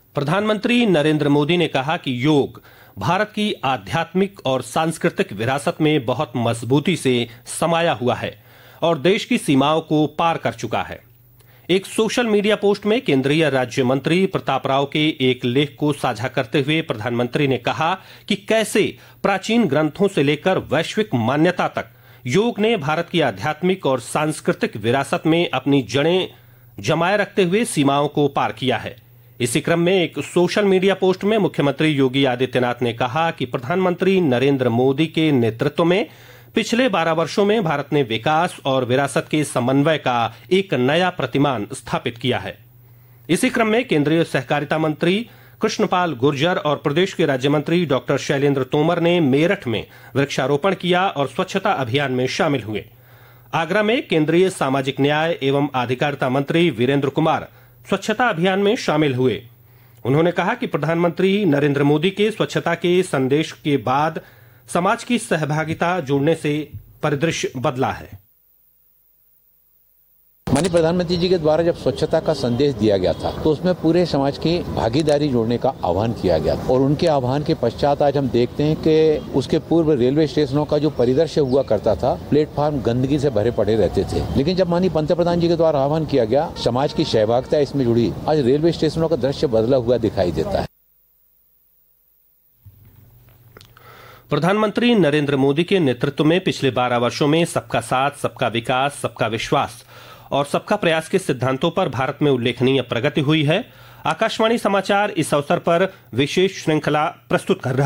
प्रधानमंत्री नरेंद्र मोदी ने कहा कि योग भारत की आध्यात्मिक और सांस्कृतिक विरासत में बहुत मजबूती से समाया हुआ है और देश की सीमाओं को पार कर चुका है। एक सोशल मीडिया पोस्ट में केंद्रीय राज्य मंत्री प्रताप राव के एक लेख को साझा करते हुए प्रधानमंत्री ने कहा कि कैसे प्राचीन ग्रंथों से लेकर वैश्विक मान्यता तक योग ने भारत की आध्यात्मिक और सांस्कृतिक विरासत में अपनी जड़ें जमाए रखते हुए सीमाओं को पार किया है। इसी क्रम में एक सोशल मीडिया पोस्ट में मुख्यमंत्री योगी आदित्यनाथ ने कहा कि प्रधानमंत्री नरेंद्र मोदी के नेतृत्व में पिछले 12 वर्षों में भारत ने विकास और विरासत के समन्वय का एक नया प्रतिमान स्थापित किया है। इसी क्रम में केंद्रीय सहकारिता मंत्री कृष्णपाल गुर्जर और प्रदेश के राज्य मंत्री डॉक्टर शैलेंद्र तोमर ने मेरठ में वृक्षारोपण किया और स्वच्छता अभियान में शामिल हुए। आगरा में केंद्रीय सामाजिक न्याय एवं अधिकारिता मंत्री वीरेंद्र कुमार स्वच्छता अभियान में शामिल हुए। उन्होंने कहा कि प्रधानमंत्री नरेंद्र मोदी के स्वच्छता के संदेश के बाद समाज की सहभागिता जोड़ने से परिदृश्य बदला है। माननीय प्रधानमंत्री जी के द्वारा जब स्वच्छता का संदेश दिया गया था तो उसमें पूरे समाज की भागीदारी जोड़ने का आह्वान किया गया और उनके आह्वान के पश्चात आज हम देखते हैं कि उसके पूर्व रेलवे स्टेशनों का जो परिदृश्य हुआ करता था, प्लेटफॉर्म गंदगी से भरे पड़े रहते थे, लेकिन जब माननीय पंतप्रधान जी के द्वारा आह्वान किया गया, समाज की सहभागिता इसमें जुड़ी, आज रेलवे स्टेशनों का दृश्य बदला हुआ दिखाई देता है। प्रधानमंत्री नरेंद्र मोदी के नेतृत्व में पिछले 12 वर्षों में सबका साथ, सबका विकास, सबका विश्वास और सबका प्रयास के सिद्धांतों पर भारत में उल्लेखनीय प्रगति हुई है। आकाशवाणी समाचार इस अवसर पर विशेष श्रृंखला प्रस्तुत कर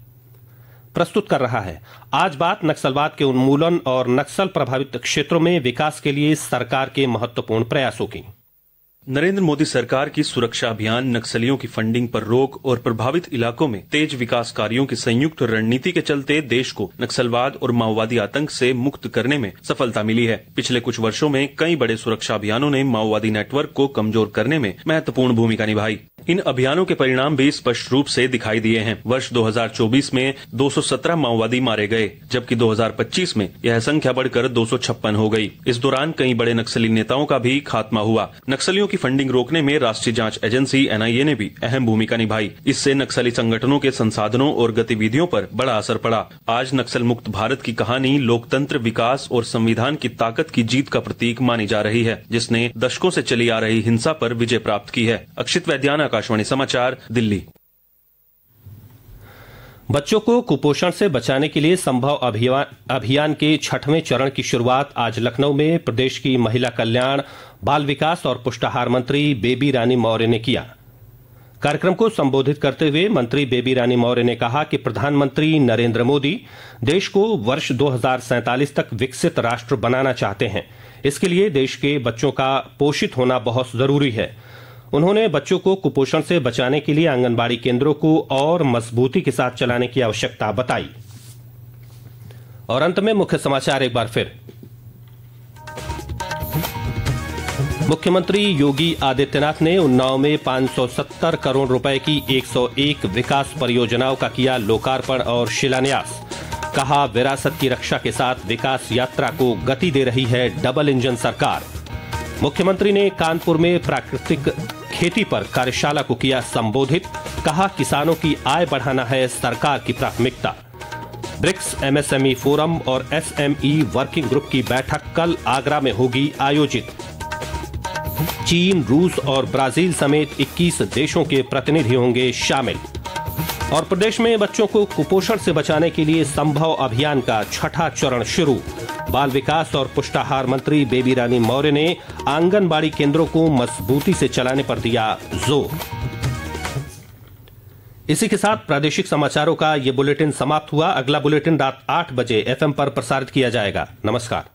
रहा है। आज बात नक्सलवाद के उन्मूलन और नक्सल प्रभावित क्षेत्रों में विकास के लिए सरकार के महत्वपूर्ण प्रयासों की। नरेंद्र मोदी सरकार की सुरक्षा अभियान, नक्सलियों की फंडिंग पर रोक और प्रभावित इलाकों में तेज विकास कार्यों की संयुक्त रणनीति के चलते देश को नक्सलवाद और माओवादी आतंक से मुक्त करने में सफलता मिली है। पिछले कुछ वर्षों में कई बड़े सुरक्षा अभियानों ने माओवादी नेटवर्क को कमजोर करने में महत्वपूर्ण भूमिका निभाई। इन अभियानों के परिणाम भी स्पष्ट रूप से दिखाई दिए हैं। वर्ष 2024 में 217 माओवादी मारे गए, जबकि 2025 में यह संख्या बढ़कर 256 हो गई। इस दौरान कई बड़े नक्सली नेताओं का भी खात्मा हुआ। नक्सलियों की फंडिंग रोकने में राष्ट्रीय जांच एजेंसी NIA ने भी अहम भूमिका निभाई। इससे नक्सली संगठनों के संसाधनों और गतिविधियों पर बड़ा असर पड़ा। आज नक्सल मुक्त भारत की कहानी लोकतंत्र, विकास और संविधान की ताकत की जीत का प्रतीक मानी जा रही है, जिसने दशकों से चली आ रही हिंसा पर विजय प्राप्त की है। अक्षित वैद्यान, आकाशवाणी समाचार, दिल्ली। बच्चों को कुपोषण से बचाने के लिए संभव अभियान के 6वें चरण की शुरुआत आज लखनऊ में प्रदेश की महिला कल्याण, बाल विकास और पुष्टाहार मंत्री बेबी रानी मौर्य ने किया। कार्यक्रम को संबोधित करते हुए मंत्री बेबी रानी मौर्य ने कहा कि प्रधानमंत्री नरेंद्र मोदी देश को वर्ष 2047 तक विकसित राष्ट्र बनाना चाहते हैं। इसके लिए देश के बच्चों का पोषित होना बहुत जरूरी है। उन्होंने बच्चों को कुपोषण से बचाने के लिए आंगनबाड़ी केंद्रों को और मजबूती के साथ चलाने की आवश्यकता बताई। और अंत में मुख्य समाचार एक बार फिर। मुख्यमंत्री योगी आदित्यनाथ ने उन्नाव में 570 करोड़ रुपए की 101 विकास परियोजनाओं का किया लोकार्पण और शिलान्यास। कहा, विरासत की रक्षा के साथ विकास यात्रा को गति दे रही है डबल इंजन सरकार। मुख्यमंत्री ने कानपुर में प्राकृतिक खेती पर कार्यशाला को किया संबोधित। कहा, किसानों की आय बढ़ाना है सरकार की प्राथमिकता। ब्रिक्स MSME फोरम और SME वर्किंग ग्रुप की बैठक कल आगरा में होगी आयोजित। चीन, रूस और ब्राजील समेत 21 देशों के प्रतिनिधि होंगे शामिल। और प्रदेश में बच्चों को कुपोषण से बचाने के लिए संभव अभियान का 6वां चरण शुरू। बाल विकास और पुष्टाहार मंत्री बेबी रानी मौर्य ने आंगनबाड़ी केंद्रों को मजबूती से चलाने पर दिया जोर। इसी के साथ प्रादेशिक समाचारों का ये बुलेटिन समाप्त हुआ। अगला बुलेटिन रात 8 बजे FM पर प्रसारित किया जाएगा। नमस्कार।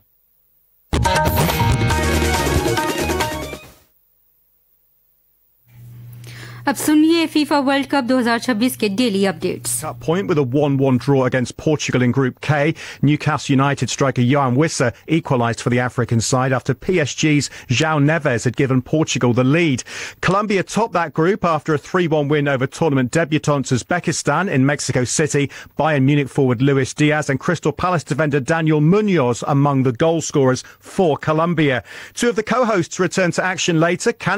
अब सुनिए फीफा वर्ल्ड कप 2026 के daily updates. Point with a 1-1 draw against Portugal in Group K. Newcastle United striker Johan Wissa equalised for the African side after PSG's João Neves had given Portugal the lead. Colombia topped that group after a 3-1 win over tournament debutants Uzbekistan in Mexico City. Bayern Munich forward Luis Diaz and Crystal Palace defender Daniel Munoz among the goal scorers for Colombia. Two of the co-hosts return to action later.